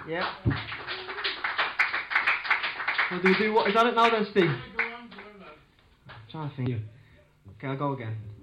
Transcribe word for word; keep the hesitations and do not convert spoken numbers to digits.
Yeah. Well, do we do what is on it now then, Steve? Go on, go on, lad. I'm trying to think. Okay, I'll go again.